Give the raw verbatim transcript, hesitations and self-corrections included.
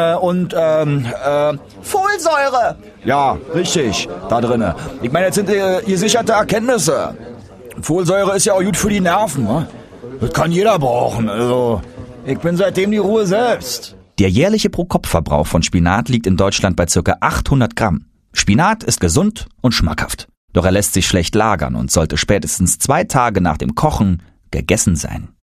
und ähm, äh, Folsäure. Ja, richtig, da drinne. Ich meine, jetzt sind äh, gesicherte Erkenntnisse. Folsäure ist ja auch gut für die Nerven. Ne? Das kann jeder brauchen. Also, ich bin seitdem die Ruhe selbst. Der jährliche Pro-Kopf-Verbrauch von Spinat liegt in Deutschland bei ca. achthundert Gramm. Spinat ist gesund und schmackhaft. Doch er lässt sich schlecht lagern und sollte spätestens zwei Tage nach dem Kochen gegessen sein.